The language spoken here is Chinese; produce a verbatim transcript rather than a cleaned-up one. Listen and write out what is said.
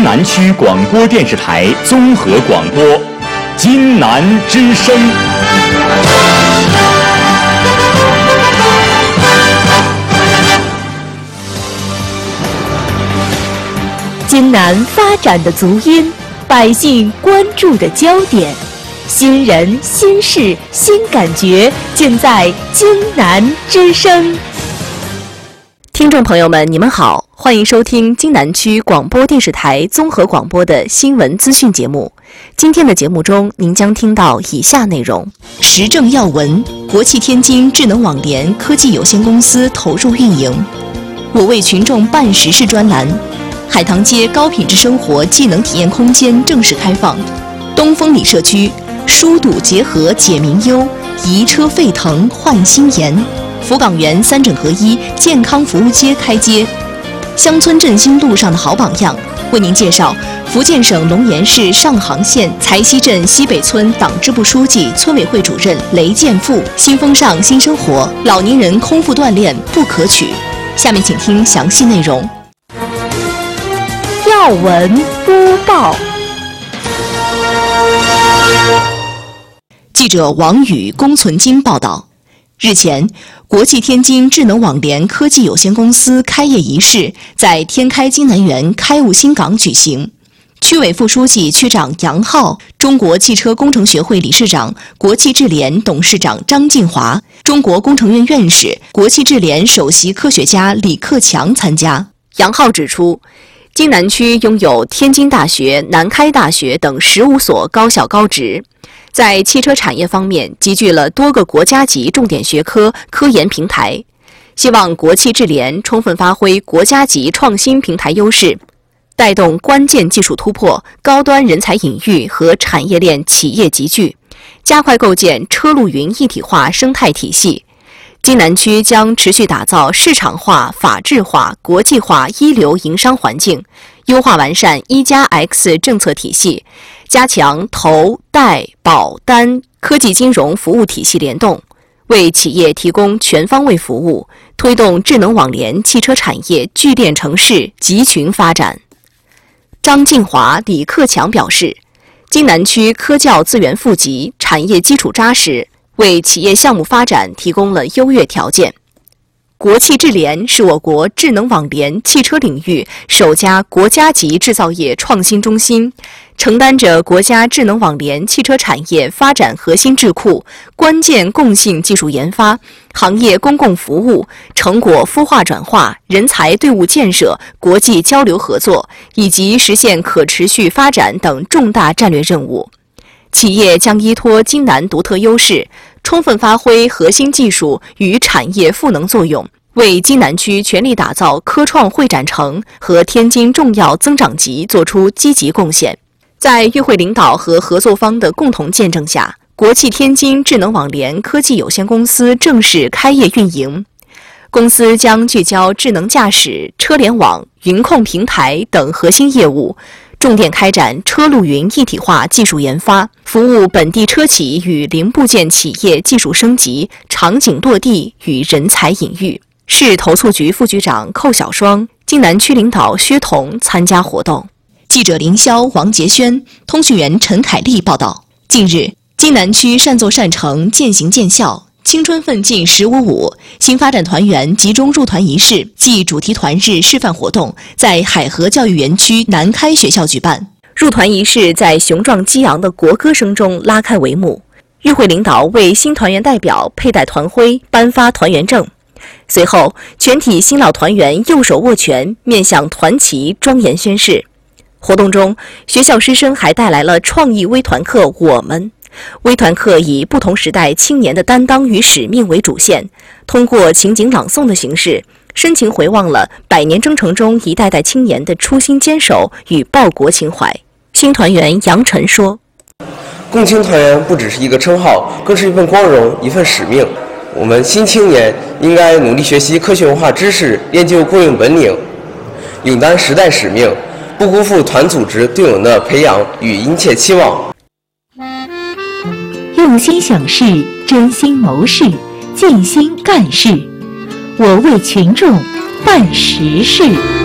南区广播电视台综合广播，津南之声。 津南发展的足音，百姓关注的焦点，新人、新事、新感觉，尽在津南之声。听众朋友们，你们好，欢迎收听津南区广播电视台综合广播的新闻资讯节目。今天的节目中，您将听到以下内容：时政要闻，国际天津智能网联科技有限公司投入运营；我为群众办实事专栏，海棠街高品质生活技能体验空间正式开放；东风里社区疏堵结合解民忧，移车沸腾焕新颜；福港园三整合一健康服务街开街；乡村振兴路上的好榜样，为您介绍福建省龙岩市上杭县财溪镇西北村党支部书记、村委会主任雷建富。新风尚新生活，老年人空腹锻炼不可取。下面请听详细内容。要闻播报。记者王宇、龚存金报道，日前，国际天津智能网联科技有限公司开业仪式在天开津南园开务新港举行。区委副书记、区长杨浩，中国汽车工程学会理事长、国际智联董事长张进华，中国工程院院士、国际智联首席科学家李克强参加。杨浩指出，津南区拥有天津大学、南开大学等十五所高校高职，在汽车产业方面集聚了多个国家级重点学科科研平台，希望国汽智联充分发挥国家级创新平台优势，带动关键技术突破、高端人才引育和产业链企业集聚，加快构建车路云一体化生态体系。津南区将持续打造市场化、法治化、国际化一流营商环境，优化完善一加 X 政策体系，加强投、贷、保、单科技金融服务体系联动，为企业提供全方位服务，推动智能网联汽车产业聚电城市集群发展。张进华、李克强表示，津南区科教资源富集，产业基础扎实，为企业项目发展提供了优越条件。国汽智联是我国智能网联汽车领域首家国家级制造业创新中心，承担着国家智能网联汽车产业发展核心智库、关键共性技术研发、行业公共服务、成果孵化转化、人才队伍建设、国际交流合作以及实现可持续发展等重大战略任务。企业将依托津南独特优势，充分发挥核心技术与产业赋能作用，为津南区全力打造科创会展城和天津重要增长极作出积极贡献。在与会领导和合作方的共同见证下，国汽天津智能网联科技有限公司正式开业运营。公司将聚焦智能驾驶、车联网、云控平台等核心业务，重点开展车路云一体化技术研发，服务本地车企与零部件企业技术升级、场景落地与人才引育。市投促局副局长寇小双、津南区领导薛彤参加活动。记者林霄、王杰轩，通讯员陈凯丽报道。近日，津南区善作善成，渐行渐效，青春奋进十五五新发展团员集中入团仪式暨主题团日示范活动在海河教育园区南开学校举办。入团仪式在雄壮激昂的国歌声中拉开帷幕，与会领导为新团员代表佩戴团徽，颁发团员证。随后，全体新老团员右手握拳，面向团旗庄严宣誓。活动中，学校师生还带来了创意微团课《我们》。微团课以不同时代青年的担当与使命为主线，通过情景朗诵的形式，深情回望了百年征程中一代代青年的初心坚守与报国情怀。新团员杨晨说：“ 共青团员不只是一个称号，更是一份光荣，一份使命。我们新青年应该努力学习科学文化知识，练就供应本领，勇担时代使命，不辜负团组织对我们的培养与殷切期望。” 用心想事，真心谋事，尽心干事。我为群众办实事。